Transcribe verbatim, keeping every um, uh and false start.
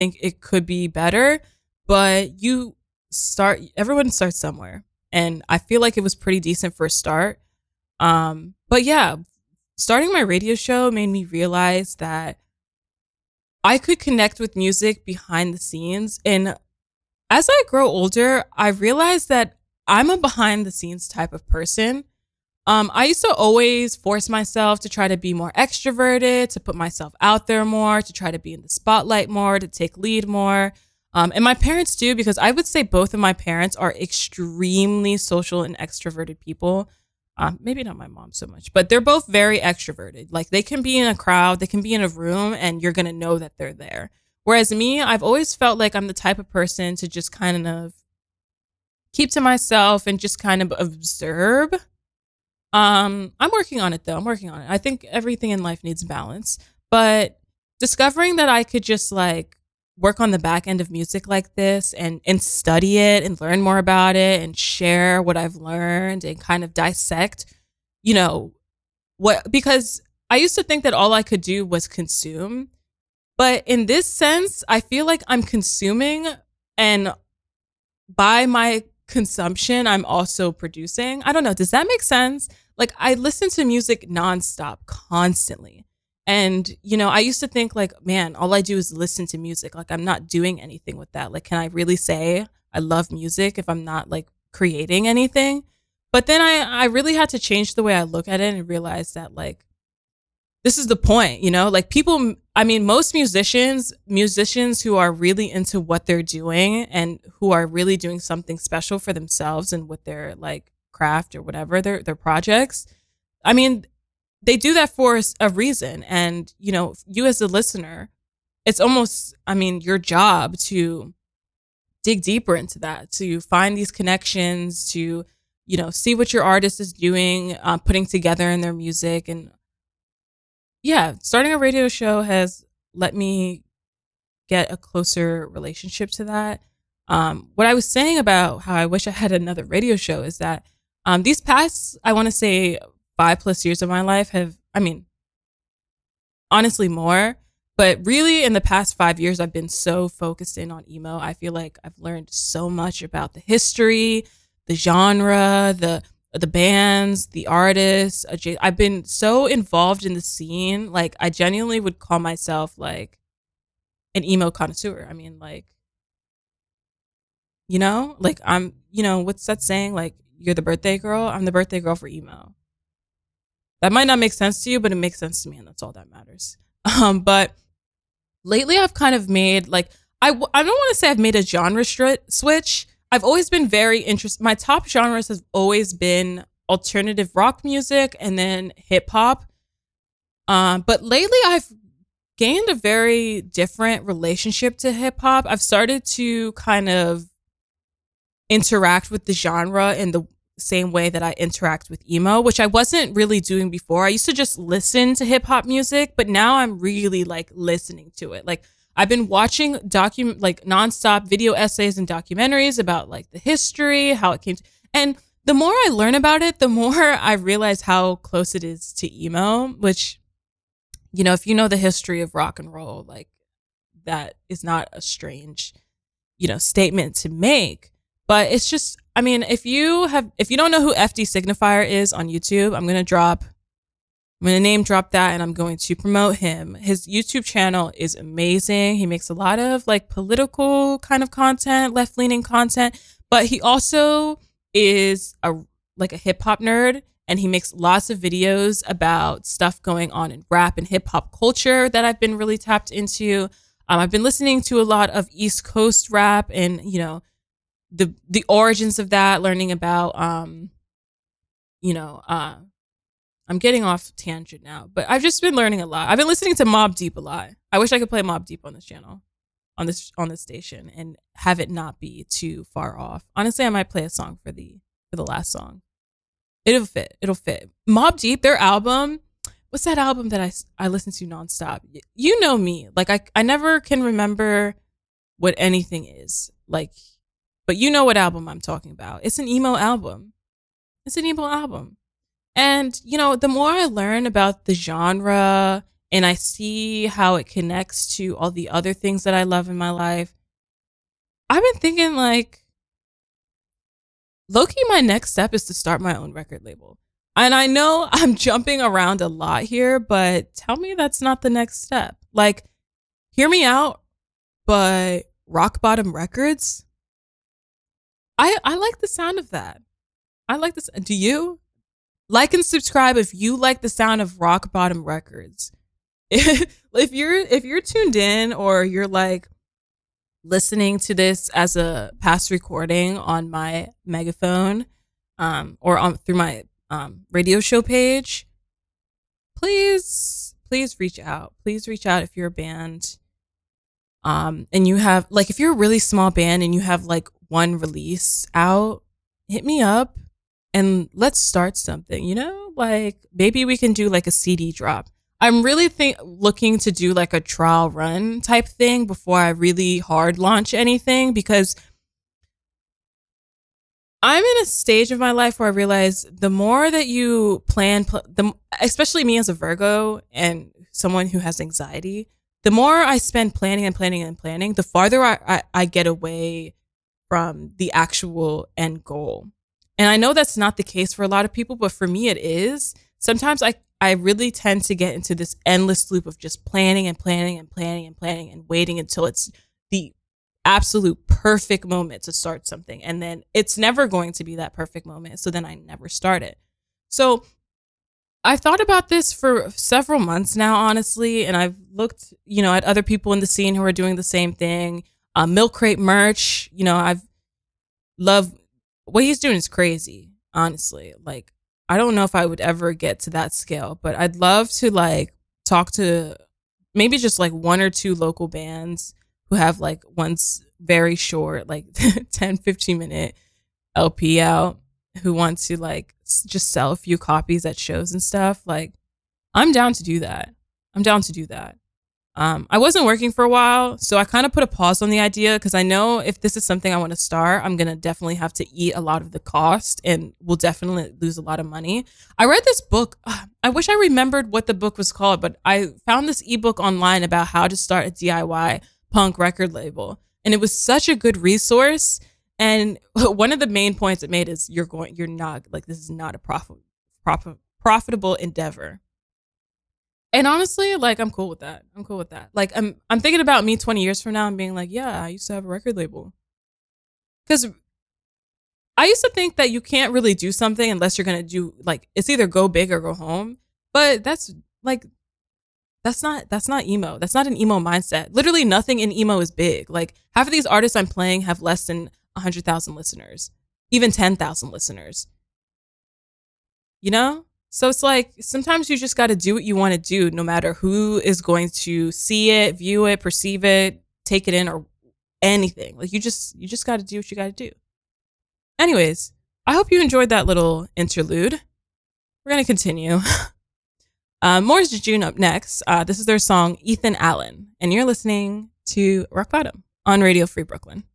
think it could be better, but you start, everyone starts somewhere. And I feel like it was pretty decent for a start. Um, but yeah, starting my radio show made me realize that I could connect with music behind the scenes. And as I grow older, I realized that I'm a behind the scenes type of person. Um, I used to always force myself to try to be more extroverted, to put myself out there more, to try to be in the spotlight more, to take lead more. Um, and my parents do, because I would say both of my parents are extremely social and extroverted people. Um, maybe not my mom so much, but they're both very extroverted. Like they can be in a crowd, they can be in a room, and you're going to know that they're there. Whereas me, I've always felt like I'm the type of person to just kind of keep to myself and just kind of observe. Um, I'm working on it though. I'm working on it. I think everything in life needs balance, but discovering that I could just like work on the back end of music like this and and study it and learn more about it and share what I've learned and kind of dissect, you know, what, because I used to think that all I could do was consume, but in this sense, I feel like I'm consuming, and by my consumption, I'm also producing. I don't know. Does that make sense? Like I listen to music nonstop, constantly. And, you know, I used to think like, man, all I do is listen to music. Like I'm not doing anything with that. Like, can I really say I love music if I'm not like creating anything? But then I, I really had to change the way I look at it and realize that like, this is the point, you know, like people, I mean, most musicians, musicians who are really into what they're doing and who are really doing something special for themselves and with their like craft or whatever, their, their projects. I mean, they do that for a reason. And, you know, you as a listener, it's almost, I mean, your job to dig deeper into that, to find these connections, to, you know, see what your artist is doing, uh, putting together in their music. And yeah, starting a radio show has let me get a closer relationship to that. Um, what I was saying about how I wish I had another radio show is that um, these past, I want to say, five plus years of my life have, I mean, honestly more, but really in the past five years, I've been so focused in on emo. I feel like I've learned so much about the history, the genre, the the bands, the artists. I've been so involved in the scene. Like I genuinely would call myself like an emo connoisseur. I mean, like, you know, like I'm, you know, what's that saying? Like you're the birthday girl. I'm the birthday girl for emo. That might not make sense to you, but it makes sense to me, and that's all that matters. Um, but lately I've kind of made like, I, I don't want to say I've made a genre stri- switch. I've always been very interested. My top genres have always been alternative rock music and then hip hop. Um, but lately I've gained a very different relationship to hip hop. I've started to kind of interact with the genre in the same way that I interact with emo, which I wasn't really doing before. I used to just listen to hip hop music, but now I'm really like listening to it. Like I've been watching document like nonstop video essays and documentaries about like the history, how it came to, and the more I learn about it, the more I realize how close it is to emo, which, you know, if you know the history of rock and roll, like that is not a strange, you know, statement to make. But it's just, I mean, if you have, if you don't know who F D Signifier is on YouTube, I'm going to drop I'm going to name drop that, and I'm going to promote him. His YouTube channel is amazing. He makes a lot of like political kind of content, left leaning content, but he also is a like a hip hop nerd, and he makes lots of videos about stuff going on in rap and hip hop culture that I've been really tapped into. Um, I've been listening to a lot of East Coast rap and, you know, the the origins of that, learning about, um, you know, uh, I'm getting off tangent now, but I've just been learning a lot. I've been listening to Mobb Deep a lot. I wish I could play Mobb Deep on this channel, on this on this station, and have it not be too far off. Honestly, I might play a song for the for the last song. It'll fit. It'll fit. Mobb Deep, their album. What's that album that I I listen to nonstop? You know me. Like I I never can remember what anything is. Like, but you know what album I'm talking about. It's an emo album. It's an emo album. And, you know, the more I learn about the genre and I see how it connects to all the other things that I love in my life, I've been thinking like, low-key, my next step is to start my own record label. And I know I'm jumping around a lot here, but tell me that's not the next step. Like, Hear Me Out, but Rock Bottom Records. I I like the sound of that. I like this. Do you? Like and subscribe if you like the sound of Rock Bottom Records. If you're if you're tuned in, or you're like listening to this as a past recording on my megaphone, um, or on through my um, radio show page, please please reach out. Please reach out if you're a band, um, and you have like if you're a really small band and you have like one release out, hit me up and let's start something. You know, like maybe we can do like a C D drop. I'm really think looking to do like a trial run type thing before I really hard launch anything, because I'm in a stage of my life where I realize the more that you plan, pl- the especially me as a Virgo and someone who has anxiety, the more I spend planning and planning and planning, the farther I, I, I get away from the actual end goal. And I know that's not the case for a lot of people, but for me it is. Sometimes I, I really tend to get into this endless loop of just planning and planning and planning and planning and waiting until it's the absolute perfect moment to start something. And then it's never going to be that perfect moment. So then I never start it. So I thought about this for several months now, honestly. And I've looked, you know, at other people in the scene who are doing the same thing. Uh, Milk Crate merch, you know, I've loved what he's doing is crazy, honestly. Like, I don't know if I would ever get to that scale, but I'd love to like talk to maybe just like one or two local bands who have like one's very short, like ten, fifteen minute L P out, who want to like just sell a few copies at shows and stuff. Like, I'm down to do that. I'm down to do that. Um, I wasn't working for a while, so I kind of put a pause on the idea because I know if this is something I want to start, I'm going to definitely have to eat a lot of the cost and will definitely lose a lot of money. I read this book. Ugh, I wish I remembered what the book was called, but I found this ebook online about how to start a D I Y punk record label. And it was such a good resource. And one of the main points it made is you're going, you're not like, this is not a profit, profit, profitable endeavor. And honestly, like, I'm cool with that. I'm cool with that. Like, I'm I'm thinking about me twenty years from now and being like, yeah, I used to have a record label. Because I used to think that you can't really do something unless you're going to do, like, it's either go big or go home. But that's, like, that's not, that's not emo. That's not an emo mindset. Literally nothing in emo is big. Like, half of these artists I'm playing have less than one hundred thousand listeners. Even ten thousand listeners. You know? So it's like, sometimes you just got to do what you want to do, no matter who is going to see it, view it, perceive it, take it in, or anything. Like, you just, you just got to do what you got to do. Anyways, I hope you enjoyed that little interlude. We're going to continue. uh, Morris Jejune up next. Uh, this is their song, Ethan Allen. And you're listening to Rock Bottom on Radio Free Brooklyn.